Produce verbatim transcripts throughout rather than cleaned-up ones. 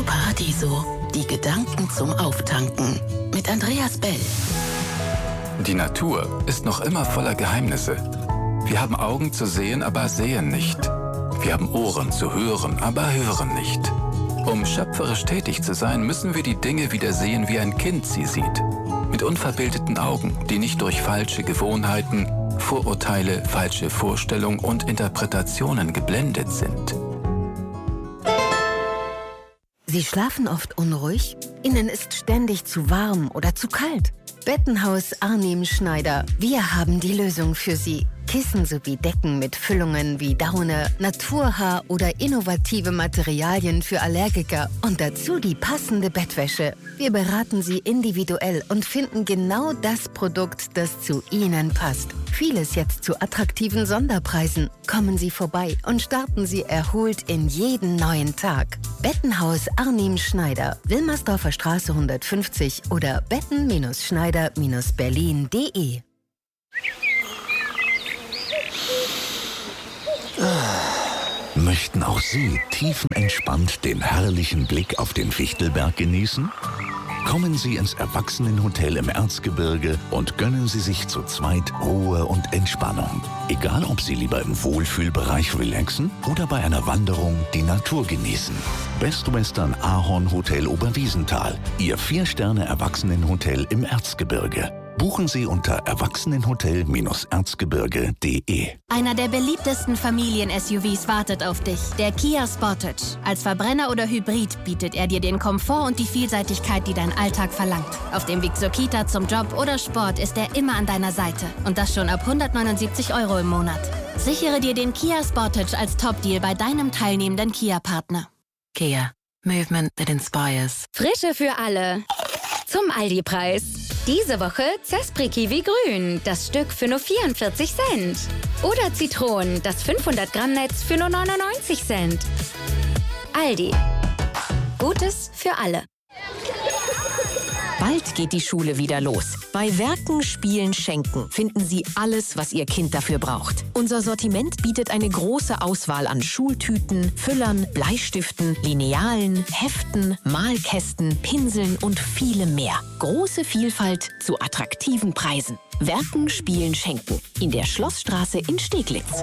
Paradiso. Die Gedanken zum Auftanken. Mit Andreas Bell. Die Natur ist noch immer voller Geheimnisse. Wir haben Augen zu sehen, aber sehen nicht. Wir haben Ohren zu hören, aber hören nicht. Um schöpferisch tätig zu sein, müssen wir die Dinge wieder sehen, wie ein Kind sie sieht. Mit unverbildeten Augen, die nicht durch falsche Gewohnheiten, Vorurteile, falsche Vorstellungen und Interpretationen geblendet sind. Sie schlafen oft unruhig? Ihnen ist ständig zu warm oder zu kalt? Bettenhaus Arnim Schneider. Wir haben die Lösung für Sie. Kissen sowie Decken mit Füllungen wie Daune, Naturhaar oder innovative Materialien für Allergiker und dazu die passende Bettwäsche. Wir beraten Sie individuell und finden genau das Produkt, das zu Ihnen passt. Vieles jetzt zu attraktiven Sonderpreisen. Kommen Sie vorbei und starten Sie erholt in jeden neuen Tag. Bettenhaus Arnim Schneider, Wilmersdorfer Straße hundertfünfzig oder betten-schneider berlin punkt de. Möchten auch Sie tiefenentspannt den herrlichen Blick auf den Fichtelberg genießen? Kommen Sie ins Erwachsenenhotel im Erzgebirge und gönnen Sie sich zu zweit Ruhe und Entspannung. Egal, ob Sie lieber im Wohlfühlbereich relaxen oder bei einer Wanderung die Natur genießen. Best Western Ahorn Hotel Oberwiesenthal, Ihr Vier-Sterne-Erwachsenenhotel im Erzgebirge. Buchen Sie unter erwachsenenhotel erzgebirge punkt de. Einer der beliebtesten Familien-S U Vs wartet auf dich, der Kia Sportage. Als Verbrenner oder Hybrid bietet er dir den Komfort und die Vielseitigkeit, die dein Alltag verlangt. Auf dem Weg zur Kita, zum Job oder Sport ist er immer an deiner Seite. Und das schon ab hundertneunundsiebzig Euro im Monat. Sichere dir den Kia Sportage als Top-Deal bei deinem teilnehmenden Kia-Partner. Kia. Movement that inspires. Frische für alle. Zum Aldi-Preis. Diese Woche Zespri Kiwi Grün, das Stück für nur vierundvierzig Cent. Oder Zitronen, das fünfhundert Gramm Netz für nur neunundneunzig Cent. Aldi. Gutes für alle. Bald geht die Schule wieder los. Bei Werken, Spielen, Schenken finden Sie alles, was Ihr Kind dafür braucht. Unser Sortiment bietet eine große Auswahl an Schultüten, Füllern, Bleistiften, Linealen, Heften, Malkästen, Pinseln und vielem mehr. Große Vielfalt zu attraktiven Preisen. Werken, Spielen, Schenken. In der Schlossstraße in Steglitz.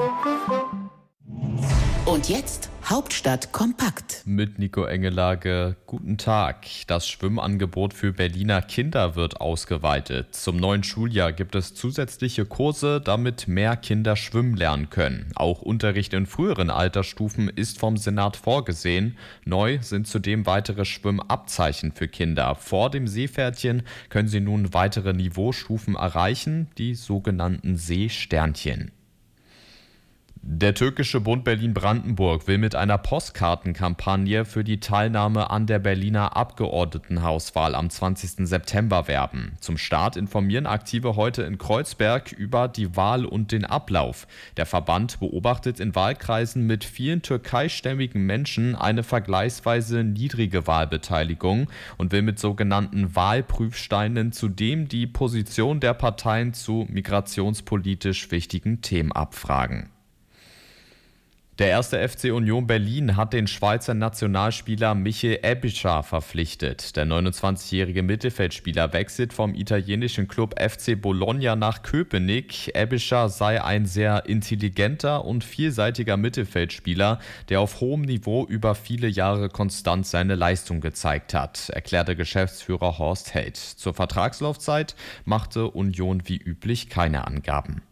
Und jetzt Hauptstadt kompakt. Mit Nico Engelage, guten Tag. Das Schwimmangebot für Berliner Kinder wird ausgeweitet. Zum neuen Schuljahr gibt es zusätzliche Kurse, damit mehr Kinder schwimmen lernen können. Auch Unterricht in früheren Altersstufen ist vom Senat vorgesehen. Neu sind zudem weitere Schwimmabzeichen für Kinder. Vor dem Seepferdchen können sie nun weitere Niveaustufen erreichen, die sogenannten Seesternchen. Der türkische Bund Berlin-Brandenburg will mit einer Postkartenkampagne für die Teilnahme an der Berliner Abgeordnetenhauswahl am zwanzigsten September werben. Zum Start informieren Aktive heute in Kreuzberg über die Wahl und den Ablauf. Der Verband beobachtet in Wahlkreisen mit vielen türkeistämmigen Menschen eine vergleichsweise niedrige Wahlbeteiligung und will mit sogenannten Wahlprüfsteinen zudem die Position der Parteien zu migrationspolitisch wichtigen Themen abfragen. Der erste F C Union Berlin hat den Schweizer Nationalspieler Michel Ebischer verpflichtet. Der neunundzwanzigjährige Mittelfeldspieler wechselt vom italienischen Club F C Bologna nach Köpenick. Ebischer sei ein sehr intelligenter und vielseitiger Mittelfeldspieler, der auf hohem Niveau über viele Jahre konstant seine Leistung gezeigt hat, erklärte Geschäftsführer Horst Held. Zur Vertragslaufzeit machte Union wie üblich keine Angaben.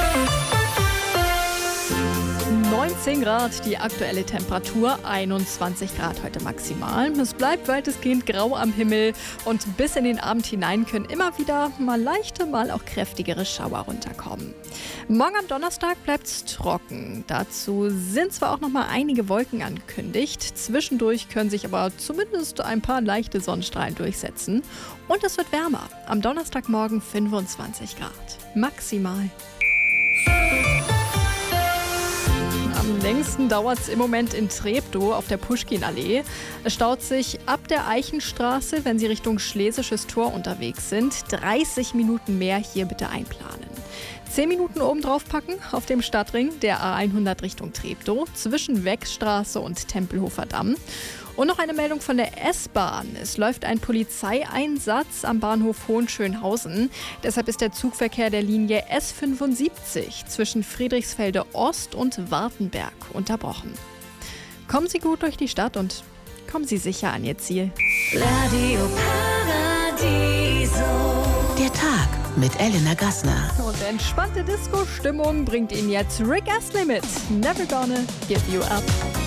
neunzehn Grad, die aktuelle Temperatur, einundzwanzig Grad heute maximal. Es bleibt weitestgehend grau am Himmel und bis in den Abend hinein können immer wieder mal leichte, mal auch kräftigere Schauer runterkommen. Morgen am Donnerstag bleibt es trocken. Dazu sind zwar auch noch mal einige Wolken angekündigt, zwischendurch können sich aber zumindest ein paar leichte Sonnenstrahlen durchsetzen und es wird wärmer. Am Donnerstagmorgen fünfundzwanzig Grad, maximal. Am längsten dauert es im Moment in Treptow auf der Puschkin-Allee. Es staut sich ab der Eichenstraße, wenn Sie Richtung Schlesisches Tor unterwegs sind. dreißig Minuten mehr hier bitte einplanen. Zehn Minuten oben drauf packen auf dem Stadtring der A hundert Richtung Treptow zwischen Wechsstraße und Tempelhofer Damm. Und noch eine Meldung von der S-Bahn. Es läuft ein Polizeieinsatz am Bahnhof Hohenschönhausen. Deshalb ist der Zugverkehr der Linie S fünfundsiebzig zwischen Friedrichsfelde Ost und Wartenberg unterbrochen. Kommen Sie gut durch die Stadt und kommen Sie sicher an Ihr Ziel. Radio Paradiso. Der Tag mit Elena Gassner. Und entspannte Disco-Stimmung bringt Ihnen jetzt Rick Astley mit Never Gonna Give You Up.